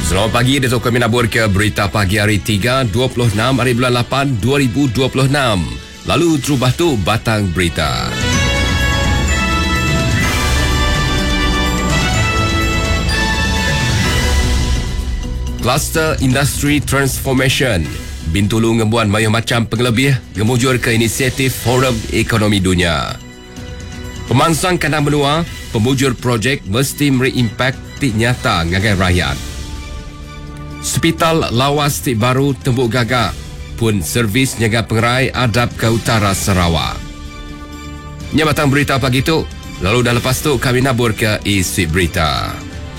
Selamat pagi, Datuk kami nabur ke berita pagi hari 3, 26 hari bulan 8, 2026. Lalu terubah tu batang berita. Kluster Industri Transformation. Bintulu ngembuan banyak macam pengelebih gemujur ke inisiatif Forum Ekonomi Dunia. Pemansang kandang benua, pemujur projek mesti memberi impak tik nyata ngagai rakyat. Hospital lawas tik baru tembuk gagak pun servis nyaga pengerai adab ke utara Sarawak. Nya batang berita pagi tu, lalu dah lepas tu kami nabur ke isi berita.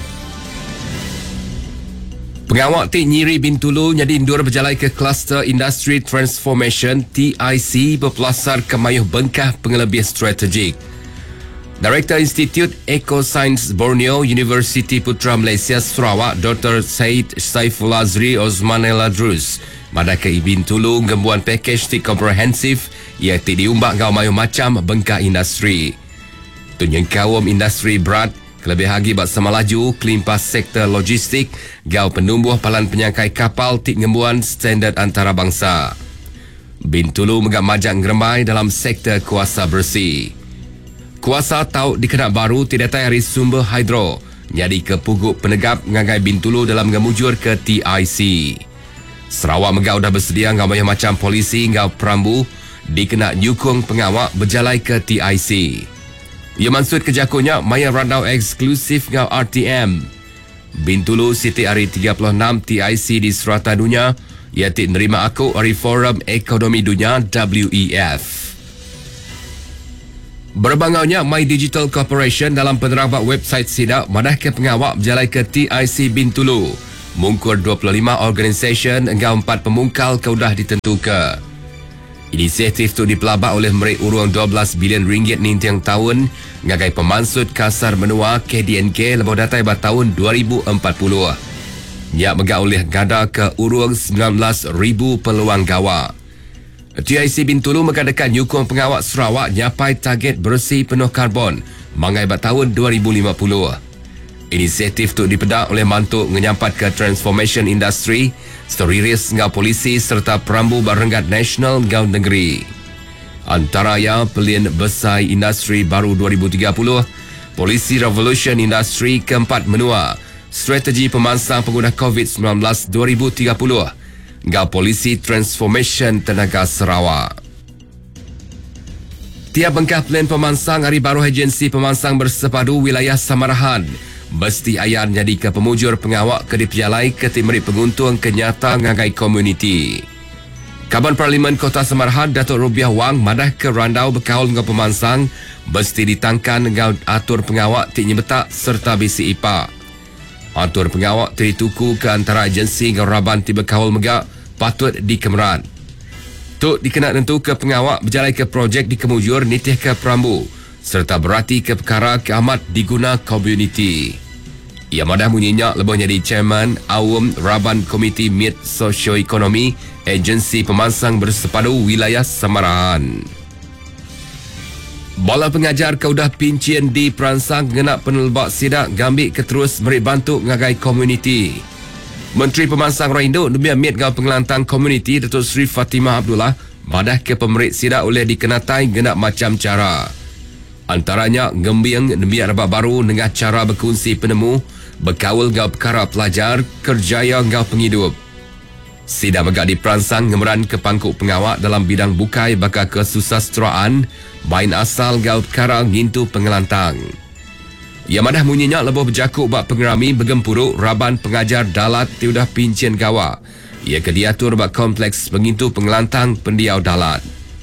Pengawak tik Nyiri Bintulu jadi indur berjalai ke Cluster Industry Transformation TIC berpelasar ke mayuh bengkah pengelebih strategik. Director Institute Eco-Science Borneo University Putra Malaysia Sarawak Dr. Said Saiful Azri Osmanel Adrus madah ke Bintulu gembuan pakej tik komprehensif ia tik diumbak ngau mayuh macam bengkah industri. Tunyeng kawam industri berat kelebih lagi bak sama laju kelimpas sektor logistik gau penumbuh palan penyangkai kapal tik ngembuan standard antarabangsa. Bintulu megak majak ngeremai dalam sektor kuasa bersih. Kuasa tau dikenak baru tidak tayari sumber hidro jadi ke puguk penegap ngagai Bintulu dalam ngemujur ke TIC. Sarawak megau dah bersedia ngau macam polisi ngau perambu dikenak nyukung pengawak berjalai ke TIC. Ia maksud kejakunya maya randau eksklusif ngau RTM. Bintulu Siti hari 36 TIC di Serata Dunia ia tik nerima aku dari Forum Ekonomi Dunia WEF. Berbangaunya My Digital Corporation dalam penerabak website sidak madah ke pengawak berjalai ke TIC Bintulu. Mungkur 25 organisasi engkau 4 pemungkal kau dah ditentukan. Inisiatif tu dipelabak oleh merik urang 12 bilion ringgit nintiang tahun ngagai pemansut kasar menua KDNK lebih datai pada tahun 2040. Nyak megak oleh gada ke urang 19,000 peluang gawa. TIC Bintulu mengadakan nyukung pengawak Sarawak nyapai target bersih penuh karbon mangai pada tahun 2050. Inisiatif tu dipedak oleh mantuk menyampat ke transformation industri, steriris ngau polisi serta perambu barenggat nasional ngau negeri. Antaranya pelian besar industri baru 2030, polisi revolution industri keempat menua, strategi pemansang pengguna COVID-19 2030, ngau polisi transformation tenaga Sarawak. Tiap bengkah plan pemansang hari baru agensi pemansang bersepadu wilayah Samarahan mesti ayan jadi ke pemujur pengawak ke dipialai ke timri penguntung kenyata ngagai komuniti. Kaban Parlimen Kota Samarahan Datuk Rubiah Wang madah ke randau berkaul ngau pemansang mesti ditangkan ngau atur pengawak tik nyebetak serta bisi IPA. Atur pengawak terituku ke antara agensi ngau raban tiba kaul megak patut dikemeran. Tuk dikenak tentu ke pengawak berjalai ke projek di kemujur nitih ke perambu serta berarti ke perkara keamat diguna komuniti. Ia madah munyinya lebih jadi chairman awam Raban Komiti Mit Sosioekonomi Agensi Pemansang Bersepadu Wilayah Samarahan. Bala pengajar kaudah pincian di peransang genak penelbak sidak gambik ke terus beri bantu ngagai komuniti. Menteri Pemansang Raindo Nubia Mit ngau pengelantang komuniti Datuk Seri Fatimah Abdullah madah ke pemerik sidak oleh dikenatai genak macam cara. Antaranya ngembiang nembiak rabak baru dengan cara berkongsi penemu, berkaul ngau perkara pelajar, kerjaya ngau penghidup. Sidak megak diperansang ngemeran ke pangkuk pengawak dalam bidang bukai bakal kesusasteraan, bain asal ngau perkara ngintu pengelantang. Ia madah munyinya lebih berjakuk bak pengerami bergempuruk raban pengajar dalat tiudah pincian gawa. Ia kediatur bak kompleks pengintu pengelantang pendiau dalat.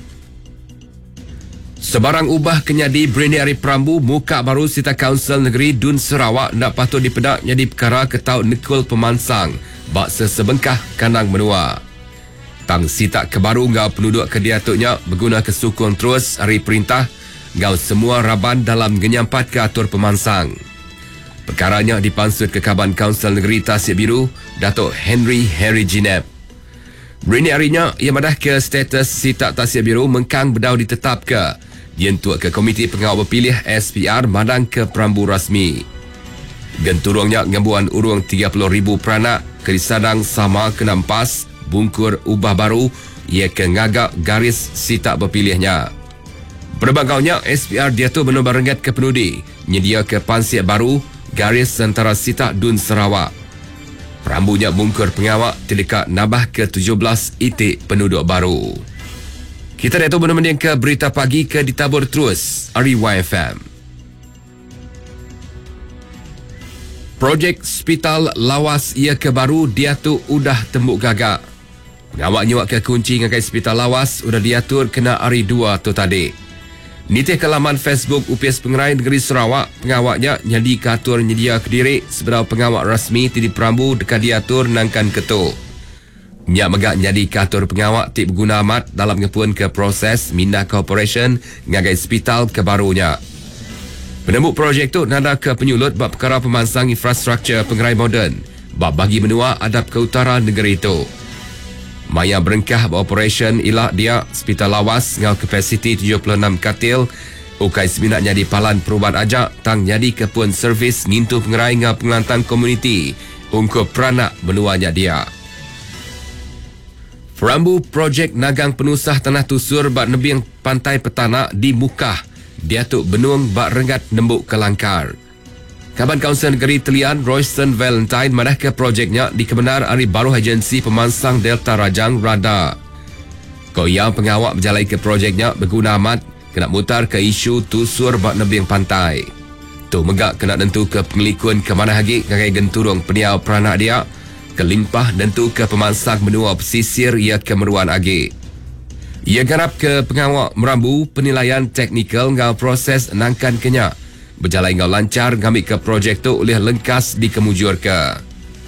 Sebarang ubah kenyadi berini hari perambu muka baru Sita Kaunsil Negeri Dun Sarawak nak patut dipedak jadi perkara ketau nekul pemansang bak sesebengkah kanang menua. Tang Sita kebaru ngau penduduk kediatuknya berguna kesukung terus hari perintah ngau semua raban dalam genyampat ke atur pemansang. Perkaranya dipansut ke Kaban Kaunsil Negeri Tasik Biru Datuk Henry Jineb. Berini harinya ia madah ke status Sita Tasik Biru mengkang bedau ditetap ke dientuk ke Komiti Pengawal Berpilih SPR madang ke perambu rasmi. Genturungnya ngambuan urung 30,000 peranak kedisadang sama kena empas bungkur ubah baru ia ke ngagak garis sitak berpilihnya. Berbagaunya SPR dia tu benar rengat ke penudi nyedia ke pansiat baru garis antara sitak Dun Sarawak. Perambunya bungkur pengawak terdekat nambah ke 17 itik penduduk baru. Kita dah tu benar ke berita pagi ke ditabur terus RYFM. Projek Hospital Lawas ia ke baru dia tu udah tembuk gagak. Pengawak nyuak ke kunci ngakai Hospital Lawas udah diatur kena hari 2 tu tadi. Nitih ke laman Facebook UPS Pengerai Negeri Sarawak, pengawaknya nyadi katur nyedia Kediri seberau pengawak rasmi di Perambu dekat diatur nangkan ketul. Nyak megak nyadi katur pengawak tip berguna amat dalam ngepun ke proses mindah corporation ngagai hospital kebarunya. Penembuk projek tu nada ke penyulut bab perkara pemansang infrastruktur Pengerai moden bab bagi menua adap ke utara negeri itu. Maya berengkah beroperasi ilah dia Hospital Lawas ngau kapasiti 76 katil ukai seminatnya di palan perubahan ajak tang jadi kepun servis ngintu pengerai ngau pengelantang komuniti ungkup peranak menuanya dia. Perambu projek nagang penusah tanah tusur bak nebiang pantai petana di Mukah dia tu benung bak rengat nembuk kelangkar. Kaban Kaunsil Negeri Telian Royston Valentine madah ke projeknya di kebenar hari baru agensi pemansang Delta Rajang Rada. Kau yang pengawak berjalai ke projeknya berguna amat kena mutar ke isu tusur bak nebiang pantai. Tu megak kena tentu ke pengelikun ke mana hagi ngagai genturung peniau peranak dia kelimpah tentu ke pemansang menua pesisir ia kemeruan agi. Ia garap ke pengawak merambu penilaian teknikal ngau proses nangkan kenyak. Berjalan ngau lancar ngambil ke projek tu oleh lengkas dikemujur ke.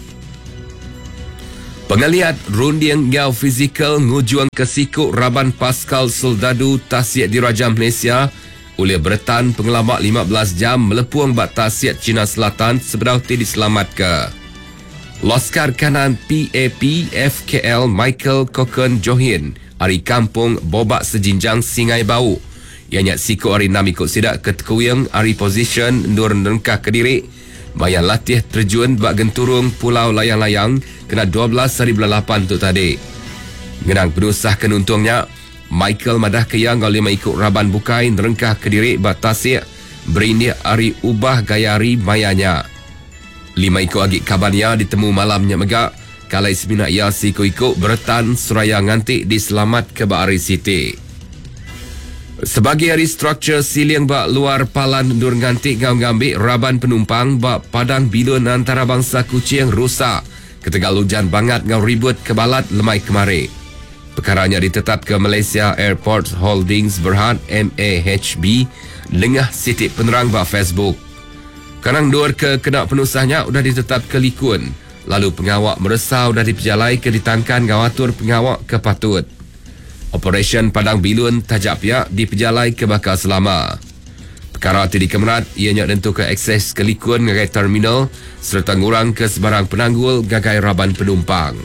Pengaliat runding ngau fizikal ngujuang ke sikuk Raban Pascal Soldadu Tasiat Diraja Malaysia oleh Bertan pengelamak 15 jam melepuang bak Tasiat Cina Selatan seberau ti diselamat ke. Laskar Kanan PAP FKL Michael Kokon Johin hari kampung Bobak Sejinjang Singai Bau. Ianya sikuk hari 6 ikut sidak ke Tekuyang hari position Nur Nengkah Kediri. Bayan latih terjun bak genturung Pulau Layang-Layang kena 12 hari bulan 8 tu tadi. Ngenang penusah kenuntungnya, Michael madah keyang oleh 5 ikut Raban Bukai Nengkah Kediri bak Tasik berindik hari ubah gayari mayanya. 5 ikut agik kabannya ditemu malamnya megak kalai semina ia sikuk-ikut Bertan Suraya ngantik diselamat ke Bahari City. Sebagai hari struktur siling bak luar palan Nur ngantik ngau ngambil Raban penumpang bak padang bilun antara bangsa kucing rusak ketegal hujan bangat ngau ribut kebalat lemai kemari. Perkaranya ditetap ke Malaysia Airport Holdings Berhad MAHB lengah sitik penerang bak Facebook. Karang dur ke kena penusahnya sudah ditetap ke Likun. Lalu pengawak meresau dah diperjalai ke ditangkan ngawatur pengawak ke Patut. Operation Padang Bilun tajak pihak diperjalai ke bakal selama. Perkara itu dikemerat, ianya tentu ke akses ke Likun ngagai terminal serta ngurang ke sebarang penanggul ngagai Raban penumpang.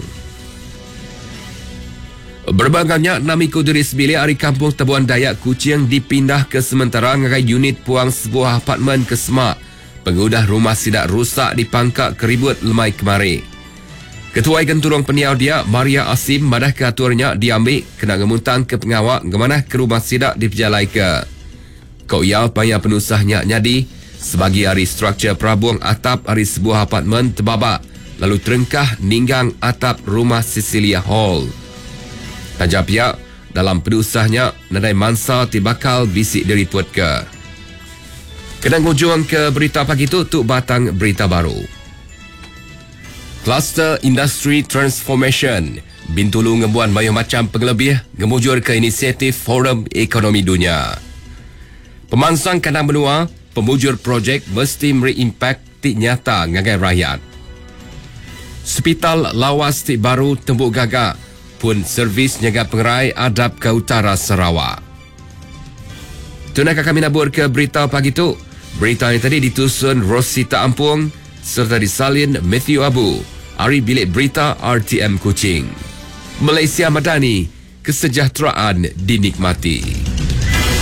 Berbagainya 6 ikut diri sebilik hari kampung Tabuan Dayak Kuching dipindah ke sementara ngagai unit puang sebuah apartmen ke Semak. Pengudah rumah sidak rusak dipangkak keribut lemai kemari. Ketua Genturung Peniau dia, Maria Asim, madah ke aturnya diambil kena ngemuntang ke pengawak ngemanah ke rumah sidak diperjalai ke. Kau ia payah penusahnya nyadi sebagai hari struktur perabuang atap hari sebuah apartmen terbabak lalu terengkah ninggang atap rumah Cecilia Hall. Tajap pihak dalam penusahnya nadai mansa tibakal bisik diriput ke. Kena ngujung ke berita pagi tu batang berita baru. Kluster Industri Transformation Bintulu ngebuan banyak macam pengelebih ngemujur ke inisiatif Forum Ekonomi Dunia. Pemansang Kanang Benua, pemujur projek mesti memberi impak tik nyata ngagai rakyat. Hospital Lawas tik baru tembuk gagak pun servis nyaga pengerai adap ke utara Sarawak. Tunakah kami nabur ke berita pagi tu? Berita ini tadi ditusun Rosita Ampung serta disalin Matthew Abu. Hari Bilik Berita RTM Kuching. Malaysia Madani, kesejahteraan dinikmati.